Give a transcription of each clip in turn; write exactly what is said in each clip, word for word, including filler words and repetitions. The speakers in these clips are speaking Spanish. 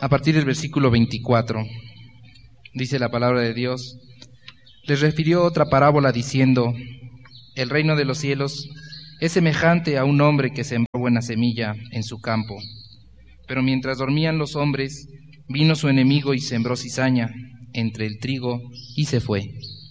a partir del versículo veinticuatro. Dice la palabra de Dios: les refirió otra parábola diciendo: el reino de los cielos es semejante a un hombre que sembró buena semilla en su campo. Pero mientras dormían los hombres, vino su enemigo y sembró cizaña entre el trigo y se fue.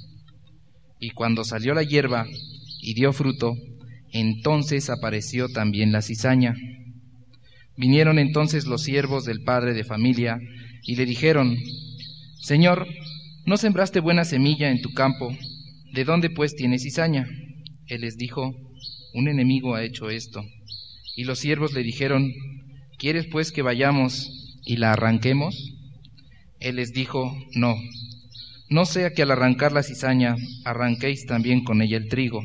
Y cuando salió la hierba y dio fruto, entonces apareció también la cizaña. Vinieron entonces los siervos del padre de familia y le dijeron: Señor, ¿no sembraste buena semilla en tu campo? ¿De dónde pues tienes cizaña? Él les dijo: un enemigo ha hecho esto. Y los siervos le dijeron: ¿quieres pues que vayamos y la arranquemos? Él les dijo: no, no sea que al arrancar la cizaña arranquéis también con ella el trigo.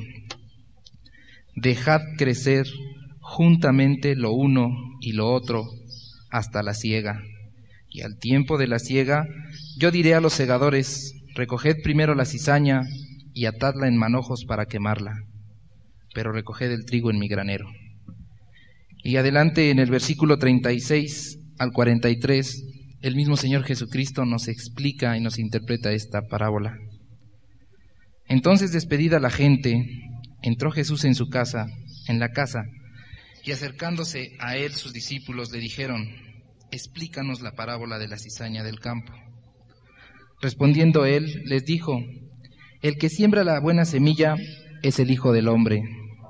Dejad crecer juntamente lo uno y lo otro hasta la siega. Y al tiempo de la siega yo diré a los segadores: recoged primero la cizaña y atadla en manojos para quemarla, pero recoged el trigo en mi granero. Y adelante en el versículo treinta y seis al cuarenta y tres, el mismo Señor Jesucristo nos explica y nos interpreta esta parábola. Entonces, despedida la gente, entró Jesús en su casa, en la casa, y acercándose a él sus discípulos le dijeron: explícanos la parábola de la cizaña del campo. Respondiendo él, les dijo: el que siembra la buena semilla es el Hijo del Hombre.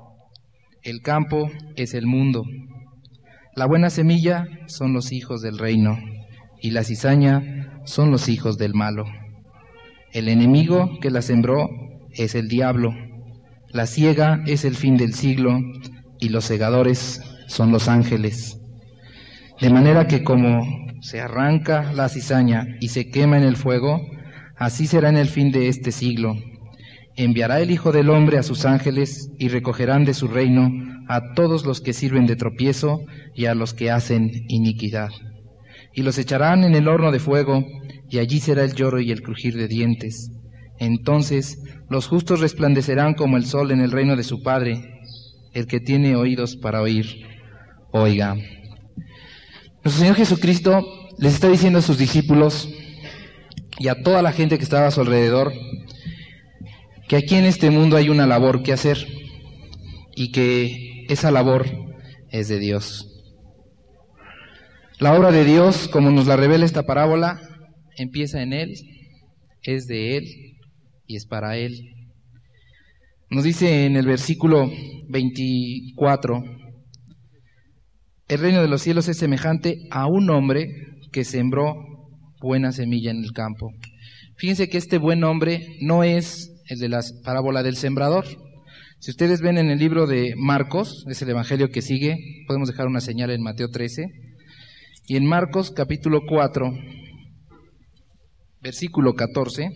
El campo es el mundo. La buena semilla son los hijos del reino, y la cizaña son los hijos del malo. El enemigo que la sembró es el diablo. La siega es el fin del siglo, y los segadores son los ángeles. De manera que como se arranca la cizaña y se quema en el fuego, así será en el fin de este siglo. Enviará el Hijo del Hombre a sus ángeles y recogerán de su reino a todos los que sirven de tropiezo y a los que hacen iniquidad. Y los echarán en el horno de fuego, y allí será el lloro y el crujir de dientes. Entonces los justos resplandecerán como el sol en el reino de su Padre. El que tiene oídos para oír, oiga. Nuestro Señor Jesucristo les está diciendo a sus discípulos y a toda la gente que estaba a su alrededor que aquí en este mundo hay una labor que hacer y que esa labor es de Dios. La obra de Dios, como nos la revela esta parábola, empieza en Él, es de Él y es para Él. Nos dice en el versículo veinticuatro: el reino de los cielos es semejante a un hombre que sembró buena semilla en el campo. Fíjense que este buen hombre no es el de la parábola del sembrador. Si ustedes ven en el libro de Marcos, es el evangelio que sigue, podemos dejar una señal en Mateo trece, y en Marcos capítulo cuatro, versículo catorce,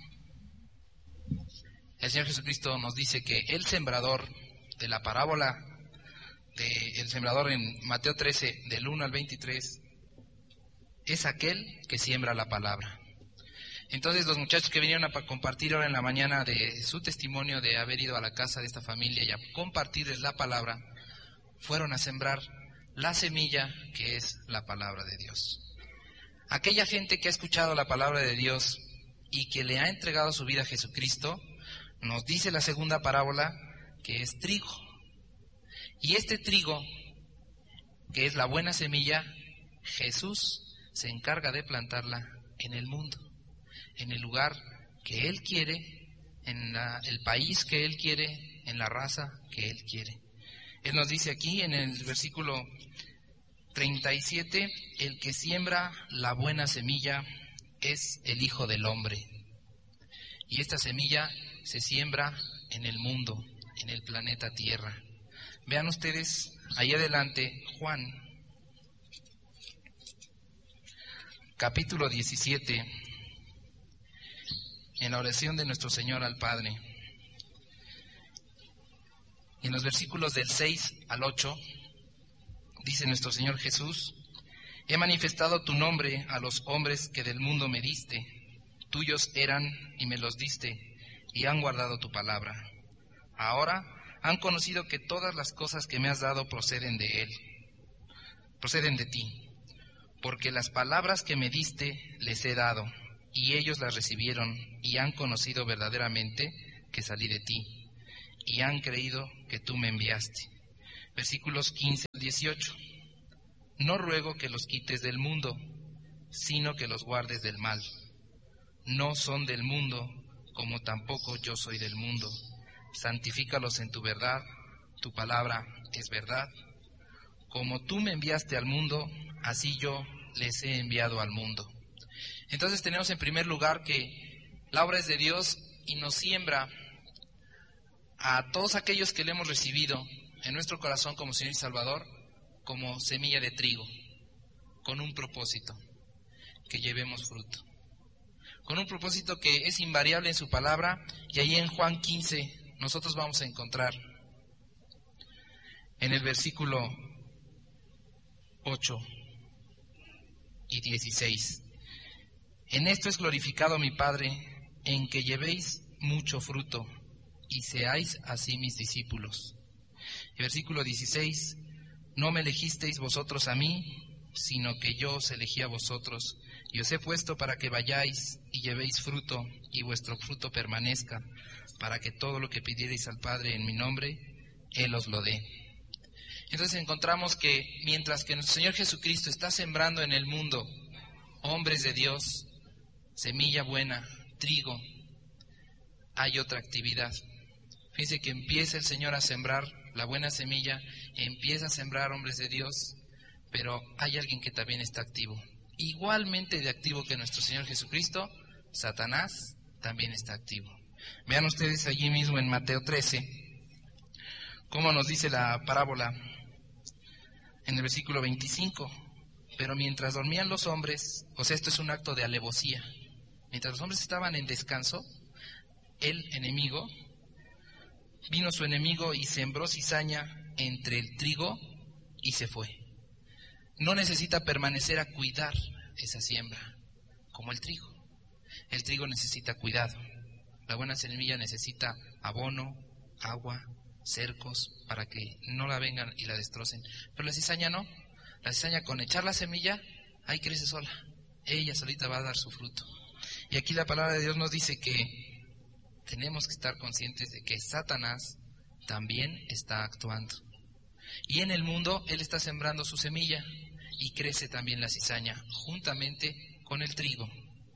el Señor Jesucristo nos dice que el sembrador de la parábola del sembrador en Mateo trece, del uno al veintitrés, es aquel que siembra la palabra. Entonces los muchachos que vinieron a compartir ahora en la mañana de su testimonio de haber ido a la casa de esta familia y a compartirles la palabra, fueron a sembrar la semilla que es la palabra de Dios. Aquella gente que ha escuchado la palabra de Dios y que le ha entregado su vida a Jesucristo, nos dice la segunda parábola que es trigo. Y este trigo, que es la buena semilla, Jesús se encarga de plantarla en el mundo, en el lugar que Él quiere, en la, el país que Él quiere, en la raza que Él quiere. Él nos dice aquí en el versículo treinta y siete, el que siembra la buena semilla es el Hijo del Hombre. Y esta semilla se siembra en el mundo, en el planeta Tierra. Vean ustedes ahí adelante Juan, capítulo diecisiete, en la oración de nuestro Señor al Padre. En los versículos del seis al ocho, dice nuestro Señor Jesús: he manifestado tu nombre a los hombres que del mundo me diste, tuyos eran y me los diste, y han guardado tu palabra. Ahora han conocido que todas las cosas que me has dado proceden de Él, proceden de ti. porque las palabras que me diste les he dado, y ellos las recibieron, y han conocido verdaderamente que salí de ti, y han creído que tú me enviaste. Versículos quince al dieciocho. No ruego que los quites del mundo, sino que los guardes del mal. No son del mundo, como tampoco yo soy del mundo. Santifícalos en tu verdad, tu palabra es verdad. Como tú me enviaste al mundo, así yo les he enviado al mundo. Entonces tenemos en primer lugar que la obra es de Dios y nos siembra a todos aquellos que le hemos recibido en nuestro corazón como Señor y Salvador, como semilla de trigo, con un propósito, que llevemos fruto. Con un propósito que es invariable en su palabra, y ahí en Juan quince nosotros vamos a encontrar en el versículo ocho y dieciséis. En esto es glorificado mi Padre, en que llevéis mucho fruto, y seáis así mis discípulos. El versículo dieciséis, no me elegisteis vosotros a mí, sino que yo os elegí a vosotros, y os he puesto para que vayáis y llevéis fruto, y vuestro fruto permanezca, para que todo lo que pidierais al Padre en mi nombre, Él os lo dé. Entonces encontramos que mientras que nuestro Señor Jesucristo está sembrando en el mundo hombres de Dios, semilla buena, trigo, hay otra actividad. Fíjense que empieza el Señor a sembrar la buena semilla, empieza a sembrar hombres de Dios, pero hay alguien que también está activo. Igualmente de activo que nuestro Señor Jesucristo, Satanás también está activo. Vean ustedes allí mismo en Mateo trece, cómo nos dice la parábola en el versículo veinticinco. Pero mientras dormían los hombres, o sea, esto es un acto de alevosía, mientras los hombres estaban en descanso, el enemigo, vino su enemigo y sembró cizaña entre el trigo y se fue. No necesita permanecer a cuidar esa siembra, como el trigo. El trigo necesita cuidado. La buena semilla necesita abono, agua, cercos, para que no la vengan y la destrocen. Pero la cizaña no. La cizaña, con echar la semilla, ahí crece sola. Ella solita va a dar su fruto. Y aquí la palabra de Dios nos dice que tenemos que estar conscientes de que Satanás también está actuando. Y en el mundo él está sembrando su semilla y crece también la cizaña juntamente con el trigo.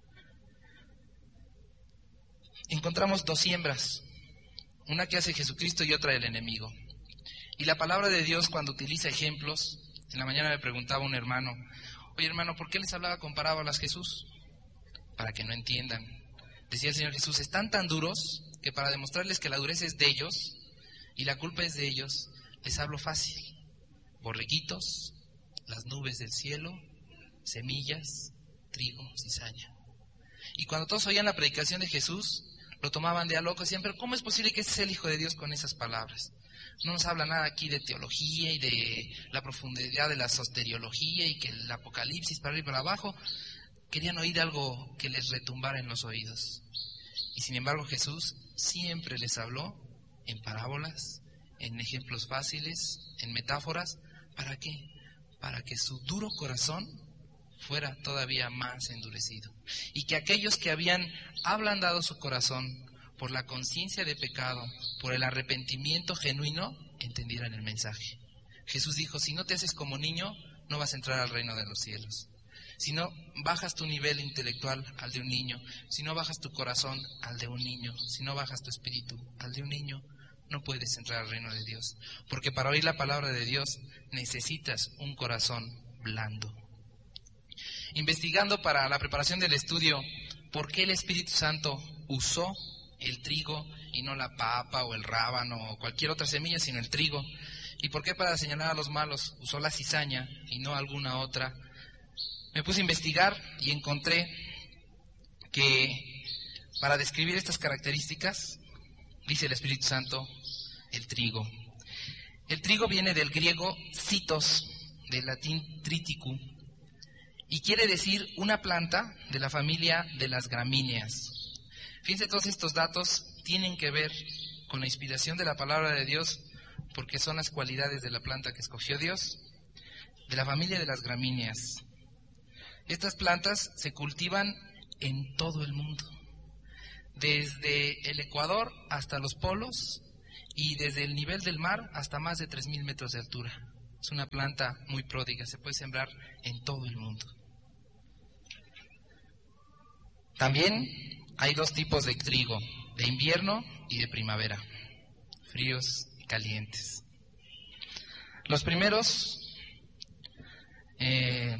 Encontramos dos siembras, una que hace Jesucristo y otra el enemigo. Y la palabra de Dios, cuando utiliza ejemplos, en la mañana me preguntaba un hermano, oye hermano, ¿por qué les hablaba con parábolas Jesús? Para que no entiendan. Decía el Señor Jesús, están tan duros que para demostrarles que la dureza es de ellos y la culpa es de ellos, les hablo fácil. Borreguitos, las nubes del cielo, semillas, trigo, cizaña. Y cuando todos oían la predicación de Jesús, lo tomaban de a loco, decían, pero ¿cómo es posible que ese sea el Hijo de Dios con esas palabras? No nos habla nada aquí de teología y de la profundidad de la soteriología y que el Apocalipsis para arriba y para abajo. Querían oír algo que les retumbara en los oídos. Y sin embargo Jesús siempre les habló en parábolas, en ejemplos fáciles, en metáforas. ¿Para qué? Para que su duro corazón fuera todavía más endurecido. Y que aquellos que habían ablandado su corazón por la conciencia de pecado, por el arrepentimiento genuino, entendieran el mensaje. Jesús dijo, si no te haces como niño, no vas a entrar al reino de los cielos. Si no bajas tu nivel intelectual al de un niño, si no bajas tu corazón al de un niño, si no bajas tu espíritu al de un niño, no puedes entrar al reino de Dios. Porque para oír la palabra de Dios necesitas un corazón blando. Investigando para la preparación del estudio, ¿por qué el Espíritu Santo usó el trigo y no la papa o el rábano o cualquier otra semilla, sino el trigo? ¿Y por qué para señalar a los malos usó la cizaña y no alguna otra? Me puse a investigar y encontré que para describir estas características, dice el Espíritu Santo, el trigo. El trigo viene del griego citos, del latín triticum, y quiere decir una planta de la familia de las gramíneas. Fíjense, todos estos datos tienen que ver con la inspiración de la palabra de Dios, porque son las cualidades de la planta que escogió Dios, de la familia de las gramíneas. Estas plantas se cultivan en todo el mundo, desde el Ecuador hasta los polos y desde el nivel del mar hasta más de tres mil metros de altura. Es una planta muy pródiga, se puede sembrar en todo el mundo. También hay dos tipos de trigo, de invierno y de primavera, fríos y calientes. Los primeros, eh,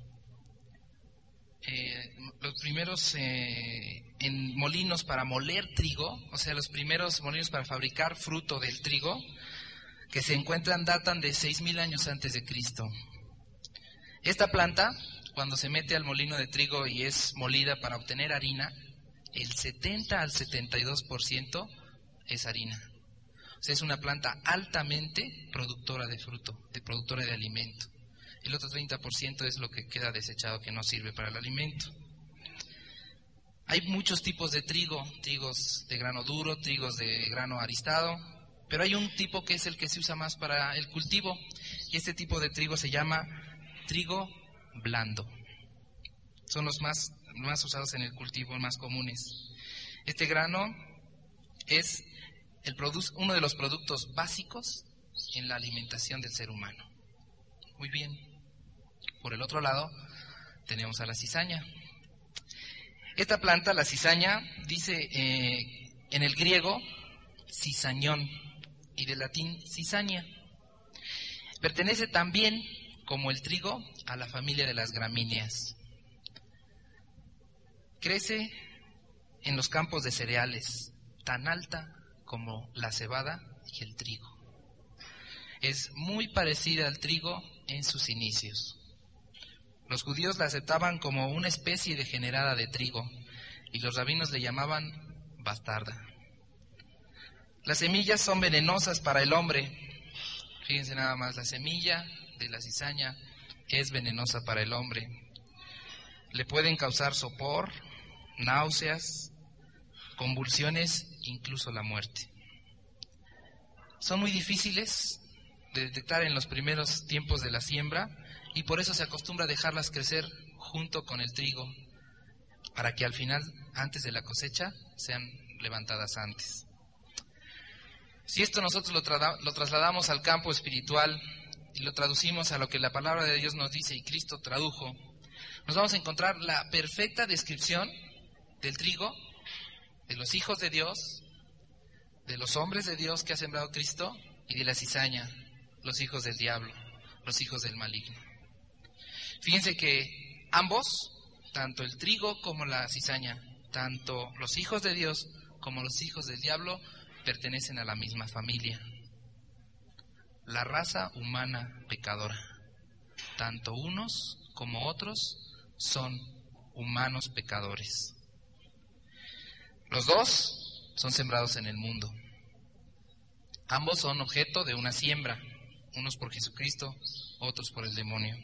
eh, los primeros eh, en molinos para moler trigo, o sea, los primeros molinos para fabricar fruto del trigo, que se encuentran, datan de seis mil años antes de Cristo. Esta planta, cuando se mete al molino de trigo y es molida para obtener harina, el setenta al setenta y dos por ciento es harina. O sea, es una planta altamente productora de fruto, de productora de alimento. El otro treinta por ciento es lo que queda desechado, que no sirve para el alimento. Hay muchos tipos de trigo, trigos de grano duro, trigos de grano aristado, pero hay un tipo que es el que se usa más para el cultivo, y este tipo de trigo se llama trigo blando. Son los más, más usados en el cultivo, más comunes. Este grano es el produ- uno de los productos básicos en la alimentación del ser humano. Muy bien. Por el otro lado, tenemos a la cizaña. Esta planta, la cizaña, dice eh, en el griego cizañón y del latín cizaña. Pertenece también, como el trigo, a la familia de las gramíneas. Crece en los campos de cereales, tan alta como la cebada y el trigo. Es muy parecida al trigo en sus inicios. Los judíos la aceptaban como una especie degenerada de trigo y los rabinos le llamaban bastarda. Las semillas son venenosas para el hombre. Fíjense nada más, la semilla de la cizaña es venenosa para el hombre. Le pueden causar sopor, náuseas, convulsiones, incluso la muerte. Son muy difíciles de detectar en los primeros tiempos de la siembra y por eso se acostumbra a dejarlas crecer junto con el trigo para que al final, antes de la cosecha, sean levantadas antes. Si esto nosotros lo, tra- lo trasladamos al campo espiritual y lo traducimos a lo que la palabra de Dios nos dice y Cristo tradujo, nos vamos a encontrar la perfecta descripción del trigo, de los hijos de Dios, de los hombres de Dios que ha sembrado Cristo y de la cizaña, los hijos del diablo, los hijos del maligno. Fíjense que ambos, tanto el trigo como la cizaña, tanto los hijos de Dios como los hijos del diablo, pertenecen a la misma familia, la raza humana pecadora. Tanto unos como otros son humanos pecadores. Los dos son sembrados en el mundo. Ambos son objeto de una siembra, unos por Jesucristo, otros por el demonio.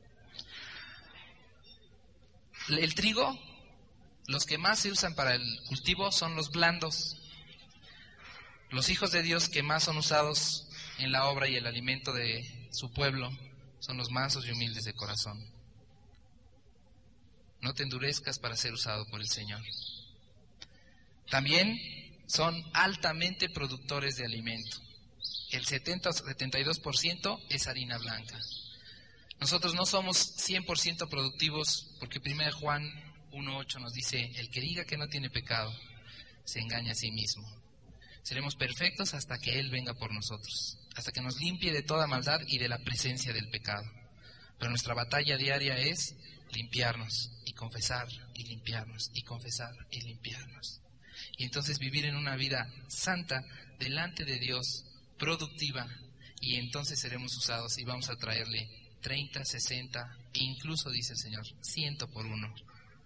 El trigo, los que más se usan para el cultivo son los blandos. Los hijos de Dios que más son usados en la obra y el alimento de su pueblo son los mansos y humildes de corazón. No te endurezcas para ser usado por el Señor. También son altamente productores de alimento. El setenta o setenta y dos por ciento es harina blanca. Nosotros no somos cien por ciento productivos porque primera Juan uno ocho nos dice, el que diga que no tiene pecado, se engaña a sí mismo. Seremos perfectos hasta que Él venga por nosotros, hasta que nos limpie de toda maldad y de la presencia del pecado. Pero nuestra batalla diaria es limpiarnos y confesar y limpiarnos y confesar y limpiarnos. Y entonces vivir en una vida santa delante de Dios, productiva, y entonces seremos usados y vamos a traerle treinta, sesenta e incluso, dice el Señor, ciento por uno.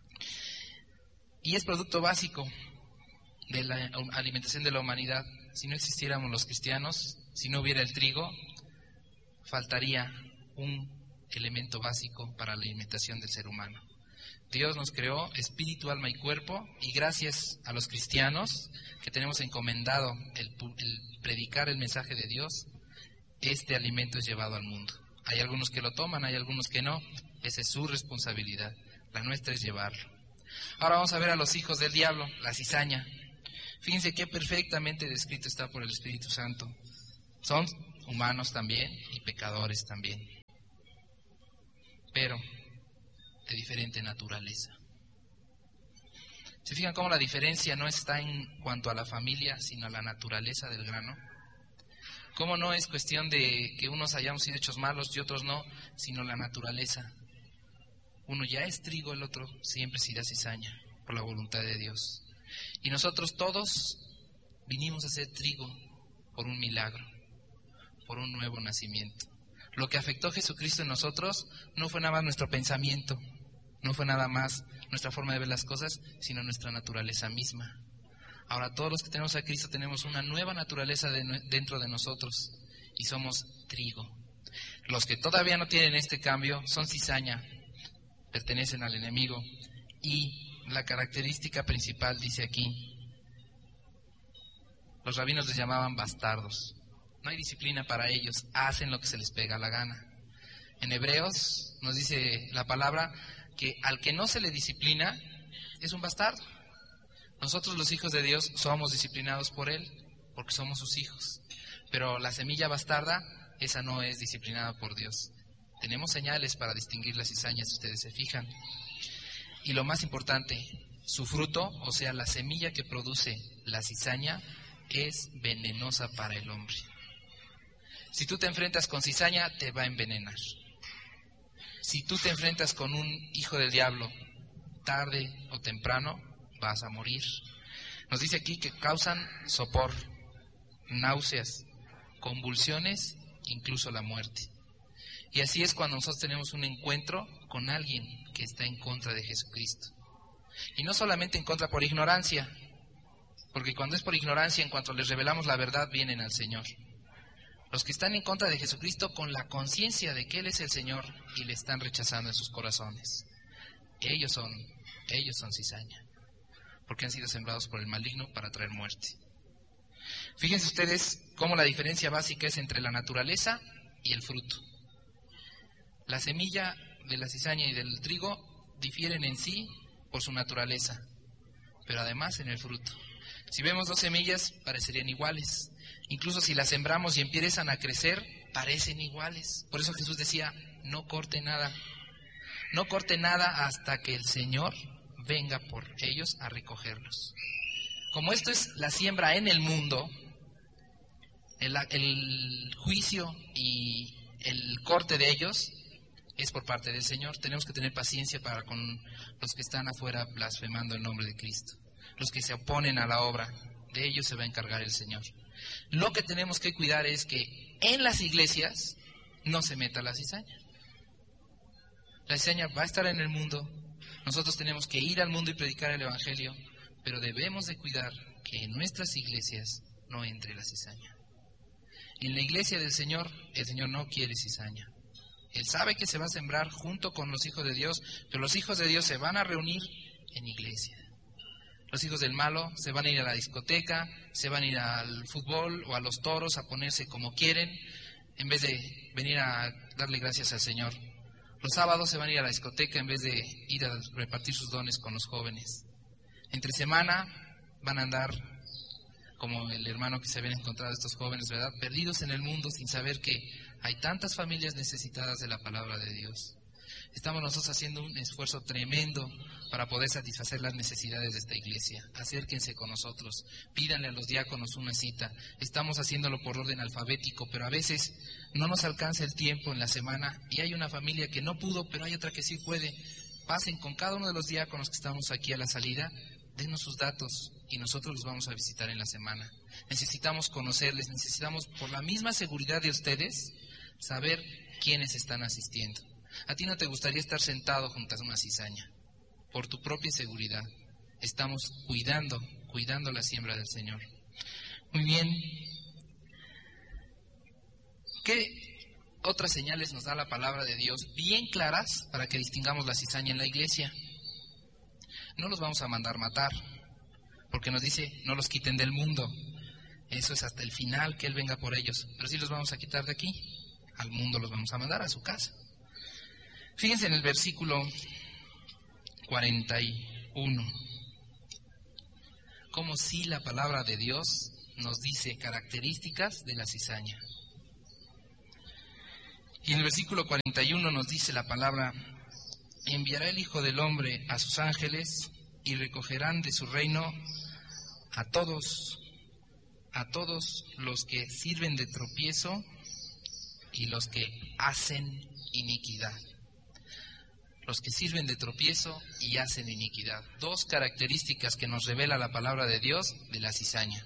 Y es producto básico de la alimentación de la humanidad. Si no existiéramos los cristianos, si no hubiera el trigo, faltaría un elemento básico para la alimentación del ser humano. Dios nos creó espíritu, alma y cuerpo, y gracias a los cristianos que tenemos encomendado el, el predicar el mensaje de Dios, este alimento es llevado al mundo. Hay algunos que lo toman, hay algunos que no, esa es su responsabilidad. la nuestra es llevarlo. Ahora vamos a ver a los hijos del diablo, la cizaña. Fíjense qué perfectamente descrito está por el Espíritu Santo. Son humanos también y pecadores también, pero de diferente naturaleza. ¿Se fijan cómo la diferencia no está en cuanto a la familia, sino a la naturaleza del grano? ¿Cómo no es cuestión de que unos hayamos sido hechos malos y otros no, sino la naturaleza? Uno ya es trigo, el otro siempre será cizaña, por la voluntad de Dios. Y nosotros todos vinimos a ser trigo por un milagro, por un nuevo nacimiento. Lo que afectó a Jesucristo en nosotros no fue nada más nuestro pensamiento, no fue nada más nuestra forma de ver las cosas, sino nuestra naturaleza misma. Ahora todos los que tenemos a Cristo tenemos una nueva naturaleza de, dentro de nosotros y somos trigo. Los que todavía no tienen este cambio son cizaña, pertenecen al enemigo, y la característica principal dice aquí, los rabinos les llamaban bastardos. No hay disciplina para ellos, hacen lo que se les pega la gana. En Hebreos nos dice la palabra que al que no se le disciplina es un bastardo. Nosotros los hijos de Dios somos disciplinados por Él, porque somos sus hijos. Pero la semilla bastarda, esa no es disciplinada por Dios. Tenemos señales para distinguir las cizañas, si ustedes se fijan. Y lo más importante, su fruto, o sea, la semilla que produce la cizaña, es venenosa para el hombre. Si tú te enfrentas con cizaña, te va a envenenar. Si tú te enfrentas con un hijo del diablo, tarde o temprano, vas a morir. Nos dice aquí que causan sopor, náuseas, convulsiones, incluso la muerte. Y así es cuando nosotros tenemos un encuentro con alguien que está en contra de Jesucristo. Y no solamente en contra por ignorancia, porque cuando es por ignorancia, en cuanto les revelamos la verdad, vienen al Señor. Los que están en contra de Jesucristo con la conciencia de que Él es el Señor y le están rechazando en sus corazones. Ellos son, ellos son cizaña, porque han sido sembrados por el maligno para traer muerte. Fíjense ustedes cómo la diferencia básica es entre la naturaleza y el fruto. La semilla de la cizaña y del trigo difieren en sí por su naturaleza, pero además en el fruto. Si vemos dos semillas, parecerían iguales. Incluso si las sembramos y empiezan a crecer, parecen iguales. Por eso Jesús decía, no corte nada. No corte nada hasta que el Señor venga por ellos a recogerlos. Como esto es la siembra en el mundo, el, el juicio y el corte de ellos es por parte del Señor. Tenemos que tener paciencia para con los que están afuera blasfemando el nombre de Cristo. Los que se oponen a la obra, de ellos se va a encargar el Señor. Lo que tenemos que cuidar es que en las iglesias no se meta la cizaña. La cizaña va a estar en el mundo. Nosotros tenemos que ir al mundo y predicar el Evangelio, pero debemos de cuidar que en nuestras iglesias no entre la cizaña. En la iglesia del Señor, el Señor no quiere cizaña. Él sabe que se va a sembrar junto con los hijos de Dios, pero los hijos de Dios se van a reunir en iglesia. Los hijos del malo se van a ir a la discoteca, se van a ir al fútbol o a los toros a ponerse como quieren, en vez de venir a darle gracias al Señor. Los sábados se van a ir a la discoteca en vez de ir a repartir sus dones con los jóvenes. Entre semana van a andar como el hermano que se habían encontrado estos jóvenes, ¿verdad? Perdidos en el mundo sin saber que hay tantas familias necesitadas de la palabra de Dios. Estamos nosotros haciendo un esfuerzo tremendo para poder satisfacer las necesidades de esta iglesia. Acérquense con nosotros, pídanle a los diáconos una cita. Estamos haciéndolo por orden alfabético, pero a veces no nos alcanza el tiempo en la semana y hay una familia que no pudo, pero hay otra que sí puede. Pasen con cada uno de los diáconos que estamos aquí a la salida, denos sus datos y nosotros los vamos a visitar en la semana. Necesitamos conocerles, necesitamos, por la misma seguridad de ustedes, saber quiénes están asistiendo. A ti no te gustaría estar sentado junto a una cizaña. Por tu propia seguridad. Estamos cuidando, cuidando la siembra del Señor. Muy bien. ¿Qué otras señales nos da la palabra de Dios bien claras para que distingamos la cizaña en la iglesia? No los vamos a mandar matar, porque nos dice, no los quiten del mundo. Eso es hasta el final, que Él venga por ellos. Pero sí los vamos a quitar de aquí. Al mundo los vamos a mandar a su casa. Fíjense en el versículo cuarenta y uno. Como si la palabra de Dios nos dice características de la cizaña. Y en el versículo cuarenta y uno nos dice la palabra: enviará el Hijo del Hombre a sus ángeles y recogerán de su reino a todos, a todos los que sirven de tropiezo y los que hacen iniquidad. Los que sirven de tropiezo y hacen iniquidad. Dos características que nos revela la palabra de Dios de la cizaña.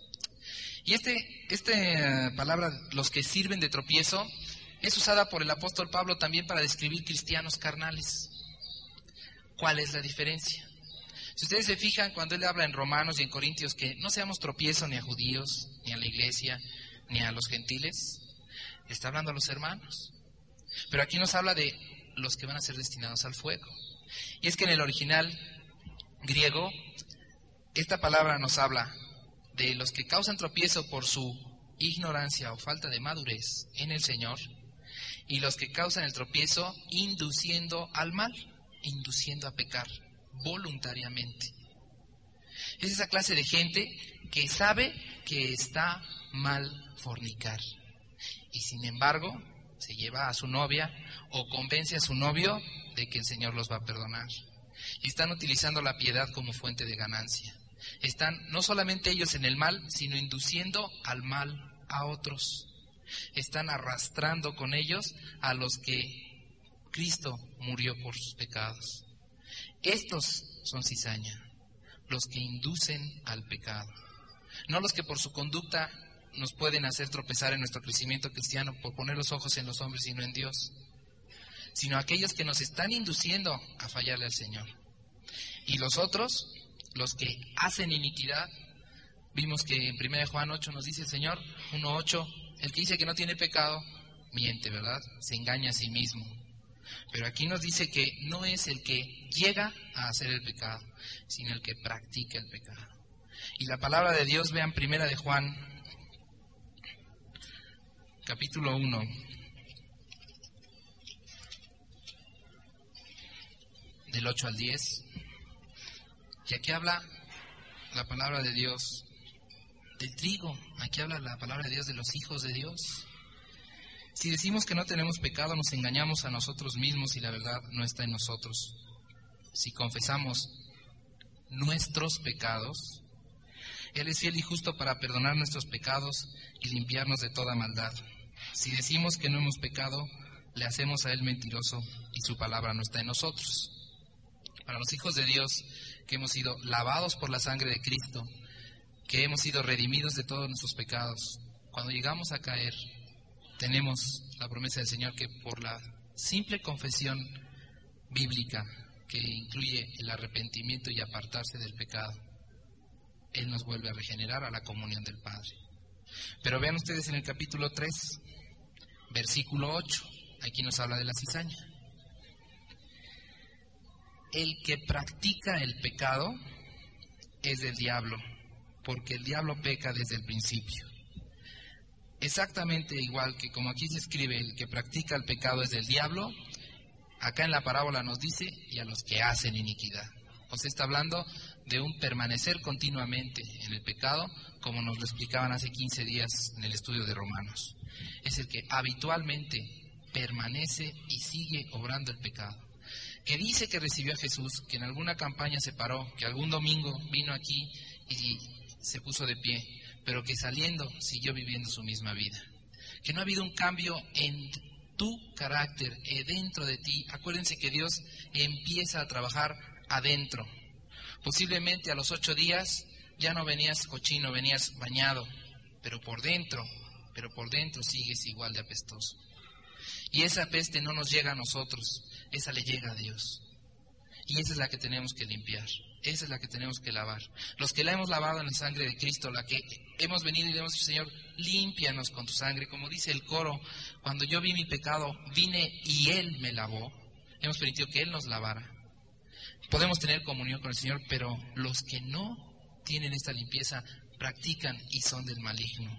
Y este, esta palabra, los que sirven de tropiezo, es usada por el apóstol Pablo también para describir cristianos carnales. ¿Cuál es la diferencia? Si ustedes se fijan, cuando él habla en Romanos y en Corintios que no seamos tropiezo ni a judíos, ni a la iglesia, ni a los gentiles, está hablando a los hermanos. Pero aquí nos habla de los que van a ser destinados al fuego. Y es que en el original griego, esta palabra nos habla de los que causan tropiezo por su ignorancia o falta de madurez en el Señor, y los que causan el tropiezo induciendo al mal, induciendo a pecar voluntariamente. Es esa clase de gente que sabe que está mal fornicar y sin embargo se lleva a su novia o convence a su novio de que el Señor los va a perdonar. Y están utilizando la piedad como fuente de ganancia. Están no solamente ellos en el mal, sino induciendo al mal a otros. Están arrastrando con ellos a los que Cristo murió por sus pecados. Estos son cizaña, los que inducen al pecado. No los que por su conducta nos pueden hacer tropezar en nuestro crecimiento cristiano por poner los ojos en los hombres y no en Dios, sino aquellos que nos están induciendo a fallarle al Señor. Y los otros, los que hacen iniquidad, vimos que en primera de Juan ocho nos dice el Señor, uno ocho, el que dice que no tiene pecado, miente, ¿verdad? Se engaña a sí mismo. Pero aquí nos dice que no es el que llega a hacer el pecado, sino el que practica el pecado. Y la palabra de Dios, vean primera de Juan, capítulo uno, del ocho al diez, y aquí habla la palabra de Dios del trigo, aquí habla la palabra de Dios de los hijos de Dios. Si decimos que no tenemos pecado, nos engañamos a nosotros mismos y la verdad no está en nosotros. Si confesamos nuestros pecados, Él es fiel y justo para perdonar nuestros pecados y limpiarnos de toda maldad. Si decimos que no hemos pecado, le hacemos a Él mentiroso y su palabra no está en nosotros. Para los hijos de Dios, que hemos sido lavados por la sangre de Cristo, que hemos sido redimidos de todos nuestros pecados, cuando llegamos a caer, tenemos la promesa del Señor que por la simple confesión bíblica, que incluye el arrepentimiento y apartarse del pecado, Él nos vuelve a regenerar a la comunión del Padre. Pero vean ustedes en el capítulo tres, versículo ocho, aquí nos habla de la cizaña. El que practica el pecado es del diablo, porque el diablo peca desde el principio. Exactamente igual que como aquí se escribe, el que practica el pecado es del diablo, acá en la parábola nos dice, y a los que hacen iniquidad. O sea, está hablando de un permanecer continuamente en el pecado, como nos lo explicaban hace quince días en el estudio de Romanos. Es el que habitualmente permanece y sigue obrando el pecado. Que dice que recibió a Jesús, que en alguna campaña se paró, que algún domingo vino aquí y se puso de pie, pero que saliendo siguió viviendo su misma vida. Que no ha habido un cambio en tu carácter, eh, dentro de ti. Acuérdense que Dios empieza a trabajar adentro. Posiblemente a los ocho días ya no venías cochino, venías bañado, pero por dentro, pero por dentro sigues igual de apestoso. Y esa peste no nos llega a nosotros, esa le llega a Dios. Y esa es la que tenemos que limpiar, esa es la que tenemos que lavar. Los que la hemos lavado en la sangre de Cristo, la que hemos venido y le hemos dicho, Señor, límpianos con tu sangre. Como dice el coro, cuando yo vi mi pecado, vine y Él me lavó. Hemos permitido que Él nos lavara. Podemos tener comunión con el Señor, pero los que no tienen esta limpieza, practican y son del maligno.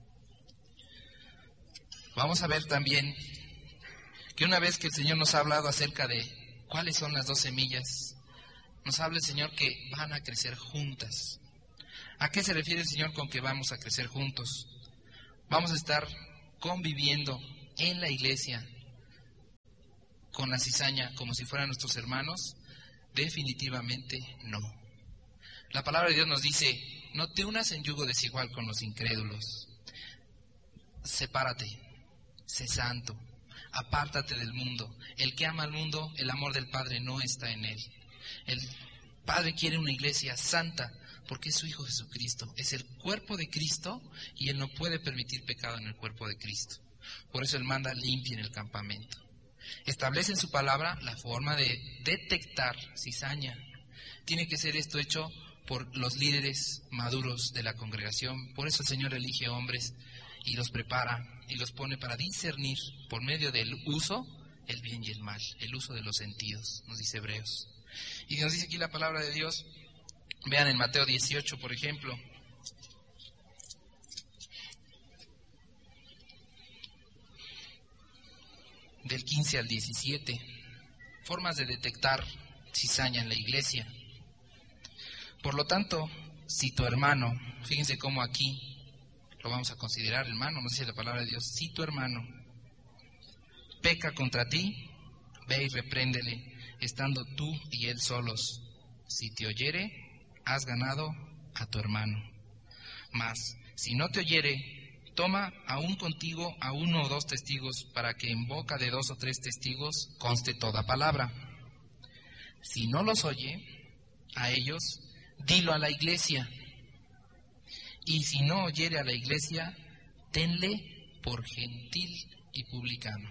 Vamos a ver también que una vez que el Señor nos ha hablado acerca de cuáles son las dos semillas, nos habla el Señor que van a crecer juntas. ¿A qué se refiere el Señor con que vamos a crecer juntos? ¿Vamos a estar conviviendo en la iglesia con la cizaña como si fueran nuestros hermanos? Definitivamente no. La palabra de Dios nos dice: no te unas en yugo desigual con los incrédulos. Sepárate, sé santo, apártate del mundo. El que ama al mundo, el amor del Padre no está en él. El Padre quiere una iglesia santa porque es su Hijo Jesucristo. Es el cuerpo de Cristo y Él no puede permitir pecado en el cuerpo de Cristo. Por eso Él manda: limpien el campamento. Establece en su palabra la forma de detectar cizaña. Tiene que ser esto hecho por los líderes maduros de la congregación. Por eso el Señor elige hombres y los prepara y los pone para discernir por medio del uso el bien y el mal, el uso de los sentidos, nos dice Hebreos. Y nos dice aquí la palabra de Dios, vean en Mateo dieciocho, por ejemplo, del quince al diecisiete, formas de detectar cizaña en la iglesia. Por lo tanto, si tu hermano, fíjense cómo aquí lo vamos a considerar hermano, nos dice la palabra de Dios: si tu hermano peca contra ti, ve y repréndele, estando tú y él solos. Si te oyere, has ganado a tu hermano. Mas, si no te oyere, toma aún contigo a uno o dos testigos, para que en boca de dos o tres testigos conste toda palabra. Si no los oye a ellos, dilo a la iglesia. Y si no oyere a la iglesia, tenle por gentil y publicano.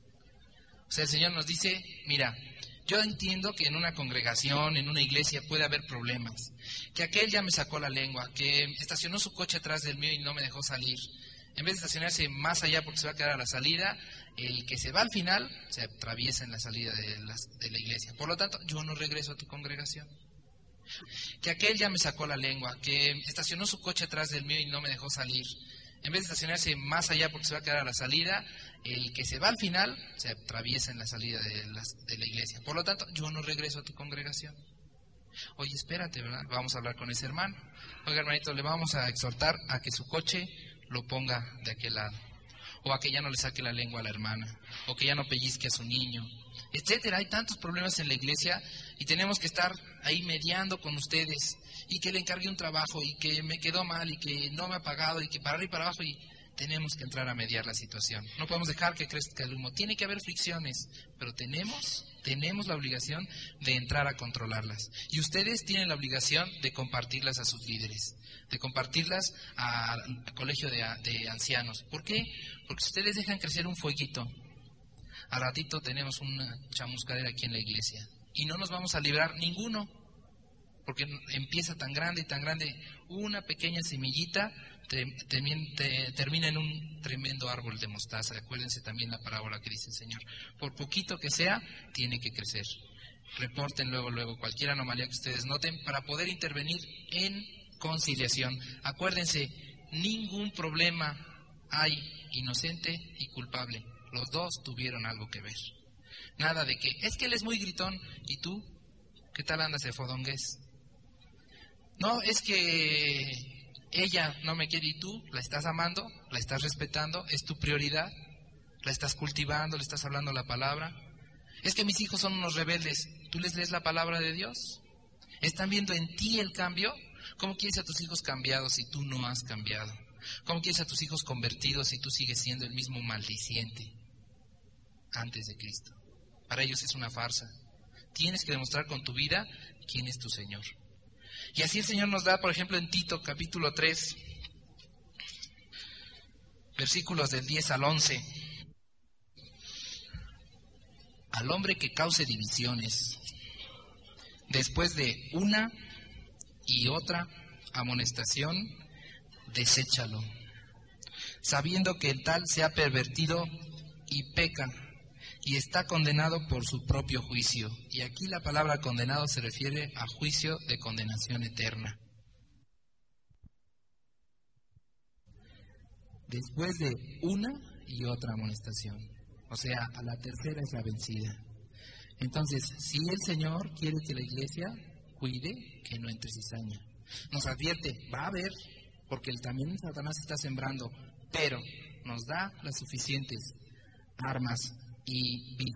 O sea, el Señor nos dice: mira, yo entiendo que en una congregación, en una iglesia puede haber problemas, que aquel ya me sacó la lengua, que estacionó su coche atrás del mío y no me dejó salir. En vez de estacionarse más allá porque se va a quedar a la salida, el que se va al final se atraviesa en la salida de la, de la iglesia. Por lo tanto, yo no regreso a tu congregación. Que aquel ya me sacó la lengua, que estacionó su coche atrás del mío y no me dejó salir. En vez de estacionarse más allá porque se va a quedar a la salida, el que se va al final se atraviesa en la salida de la, de la iglesia. Por lo tanto, yo no regreso a tu congregación. Oye, espérate, ¿verdad? Vamos a hablar con ese hermano. Oiga, hermanito, le vamos a exhortar a que su coche lo ponga de aquel lado, o a que ya no le saque la lengua a la hermana, o que ya no pellizque a su niño, etcétera. Hay tantos problemas en la iglesia y tenemos que estar ahí mediando con ustedes, y que le encargué un trabajo y que me quedó mal y que no me ha pagado y que para arriba y para abajo, y tenemos que entrar a mediar la situación. No podemos dejar que crezca el humo. Tiene que haber fricciones, pero tenemos tenemos la obligación de entrar a controlarlas. Y ustedes tienen la obligación de compartirlas a sus líderes, de compartirlas al colegio de, de ancianos. ¿Por qué? Porque si ustedes dejan crecer un fueguito, al ratito tenemos una chamuscadera aquí en la iglesia y no nos vamos a librar ninguno, porque empieza tan grande y tan grande. Una pequeña semillita te, te, te, termina en un tremendo árbol de mostaza. Acuérdense también la parábola que dice el Señor: por poquito que sea, tiene que crecer. Reporten luego, luego cualquier anomalía que ustedes noten para poder intervenir en conciliación. Acuérdense, ningún problema hay inocente y culpable. Los dos tuvieron algo que ver. Nada de que, es que él es muy gritón, ¿y tú? ¿Qué tal andas de fodongués? No, es que ella no me quiere y tú la estás amando, la estás respetando, es tu prioridad, la estás cultivando, le estás hablando la palabra. Es que mis hijos son unos rebeldes, ¿tú les lees la palabra de Dios? ¿Están viendo en ti el cambio? ¿Cómo quieres a tus hijos cambiados si tú no has cambiado? ¿Cómo quieres a tus hijos convertidos si tú sigues siendo el mismo maldiciente antes de Cristo? Para ellos es una farsa. Tienes que demostrar con tu vida quién es tu Señor. Y así el Señor nos da, por ejemplo, en Tito capítulo tres, versículos del diez al once. Al hombre que cause divisiones, después de una y otra amonestación, deséchalo, sabiendo que el tal se ha pervertido y peca, y está condenado por su propio juicio. Y aquí la palabra condenado se refiere a juicio de condenación eterna. Después de una y otra amonestación. O sea, a la tercera es la vencida. Entonces, si el Señor quiere que la iglesia cuide que no entre cizaña. Nos advierte, va a haber, porque el, también Satanás está sembrando, pero nos da las suficientes armas y